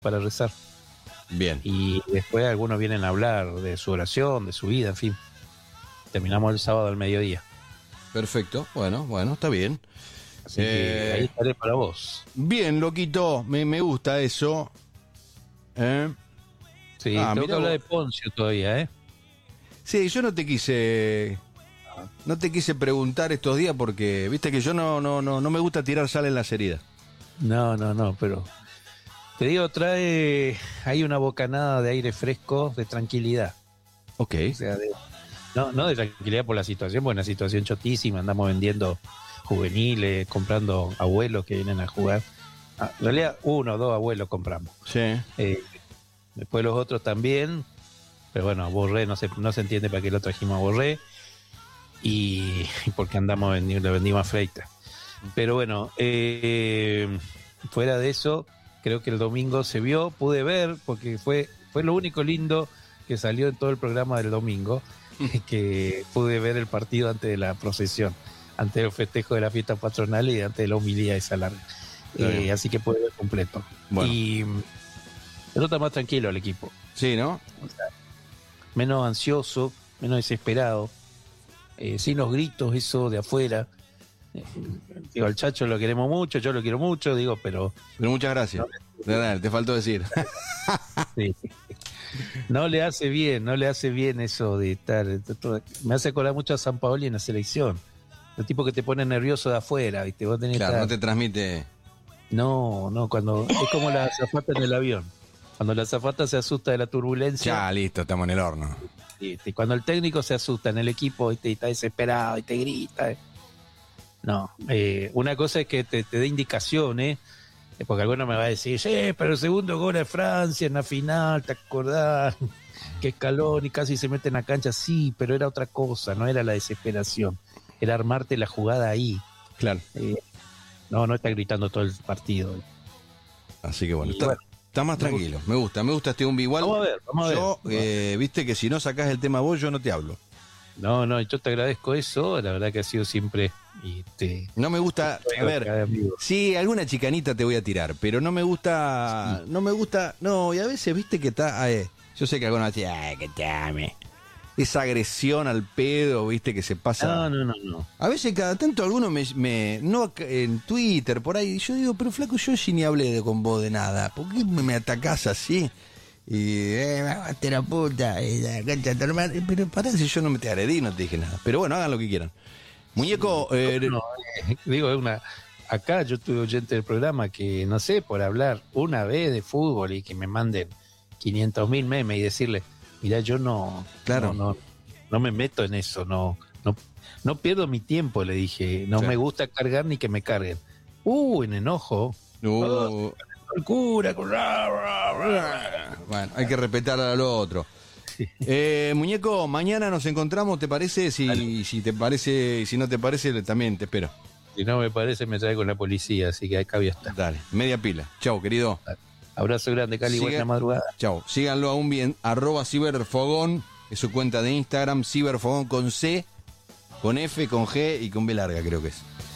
para rezar. Bien. Y después algunos vienen a hablar de su oración, de su vida, en fin. Terminamos el sábado al mediodía. Perfecto. Bueno, está bien. Así que ahí estaré para vos. Bien, loquito. Me gusta eso. Sí, tengo que hablar de Poncio todavía, Sí, yo no te quise preguntar estos días porque, viste que yo no me gusta tirar sal en las heridas. No, pero te digo, hay una bocanada de aire fresco, de tranquilidad. Ok. O sea, no de tranquilidad por la situación, porque es una situación chotísima, andamos vendiendo juveniles, comprando abuelos que vienen a jugar. En realidad, 1 o 2 abuelos compramos. Sí. Después los otros también, pero bueno, a Borré no se entiende para qué lo trajimos a Borré, y porque andamos le vendimos a Freitas. Pero bueno, fuera de eso, creo que el domingo se vio, pude ver, porque fue lo único lindo que salió en todo el programa del domingo, que pude ver el partido antes de la procesión, antes del festejo de la fiesta patronal y antes de la homilía esa larga. Así que pude ver completo. Bueno. Y pero está más tranquilo el equipo. Sí, ¿no? O sea, menos ansioso, menos desesperado, sin los gritos, eso de afuera. Digo, al Chacho lo queremos mucho, yo lo quiero mucho, pero muchas gracias. De verdad, te faltó decir. Sí. No le hace bien eso de estar. Me hace acordar mucho a San Paoli en la selección. El tipo que te pone nervioso de afuera, ¿viste? Vos tenés claro, no te transmite. No, cuando es como la azafata en el avión. Cuando la azafata se asusta de la turbulencia. Ya, listo, estamos en el horno. Y cuando el técnico se asusta en el equipo y está desesperado y te grita. No, una cosa es que te dé indicaciones, porque alguno me va a decir, pero el segundo gol de Francia en la final, ¿te acordás? Que Scaloni casi se mete en la cancha, sí, pero era otra cosa, no era la desesperación, era armarte la jugada ahí. Claro. No está gritando todo el partido. Así que bueno, está más tranquilo, me gusta este Umbi igual. Vamos a ver. Yo, viste que si no sacás el tema vos, yo no te hablo. No, yo te agradezco eso, la verdad que ha sido siempre... No me gusta, a ver, sí, alguna chicanita te voy a tirar, pero no me gusta, y a veces, viste que está, yo sé que algunos dicen, que te ame, esa agresión al pedo, viste, que se pasa. No. A veces cada tanto alguno no en Twitter, por ahí, yo digo, pero flaco, yo sí ni hablé con vos de nada, ¿por qué me atacás así? Y me aguante la puta, la cancha de tu hermano. Pero pará, si yo no me te agredí, no te dije nada. Pero bueno, hagan lo que quieran. Muñeco, acá yo tuve oyente del programa que, no sé, por hablar una vez de fútbol y que me manden 500.000 memes y decirle, mirá, yo no me meto en eso, no pierdo mi tiempo, le dije, no me gusta cargar ni que me carguen. En enojo. El cura, bueno, hay que respetar a lo otro. Muñeco, mañana nos encontramos, ¿te parece? Si te parece, si no te parece, también te espero. Si no me parece, me trae con la policía, así que acá voy a estar. Dale, media pila. Chau, querido. Abrazo grande, Cali, buena madrugada. Chau, síganlo aún bien, @ciberfogón, es su cuenta de Instagram, ciberfogón con C, con F, con G y con B larga, creo que es.